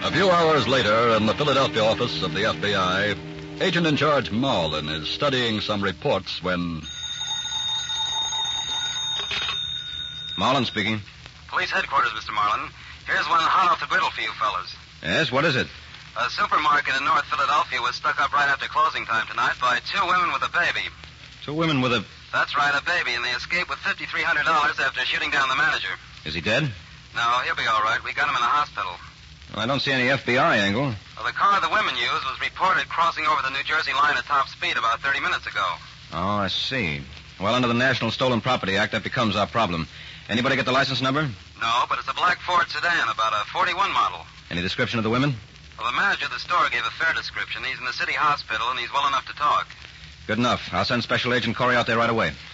A few hours later, in the Philadelphia office of the FBI, Agent in Charge Marlin is studying some reports when... Marlin speaking. Police headquarters, Mr. Marlin. Here's one hot off the griddle for you fellas. Yes, what is it? A supermarket in North Philadelphia was stuck up right after closing time tonight by two women with a baby. Two women with a... That's right, a baby, and they escaped with $5,300 after shooting down the manager. Is he dead? No, he'll be all right. We got him in the hospital. Well, I don't see any FBI angle. Well, the car the women used was reported crossing over the New Jersey line at top speed about 30 minutes ago. Oh, I see. Well, under the National Stolen Property Act, that becomes our problem. Anybody get the license number? No, but it's a black Ford sedan, about a 41 model. Any description of the women? Well, the manager of the store gave a fair description. He's in the city hospital, and he's well enough to talk. Good enough. I'll send Special Agent Corey out there right away.